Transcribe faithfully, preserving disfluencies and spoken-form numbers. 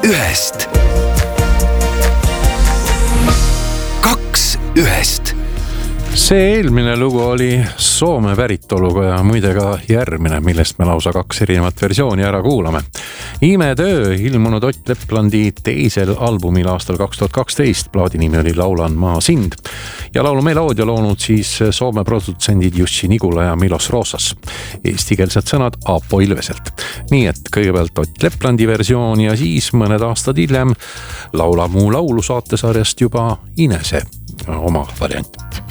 ühest. Kaks ühest. See eelmine lugu oli Soome päritoluga ja muide ka järgmine, millest me lausa kaks erinevat versiooni ära kuulame. Imetöö ilmunud Ott Leplandi teisel albumil aastal kaks tuhat kaksteist. Plaadi nimi oli Laulan ma sind. Ja laulu meloodia loonud siis Soome produtsendid Jussi Nigula ja Milos Roosas. Eestikeelsed sõnad Aapo Ilveselt. Nii et kõigepealt Ott Leplandi versioon ja siis mõned aastad hiljem Laula mu laulu saatesarjast juba Inese oma variant.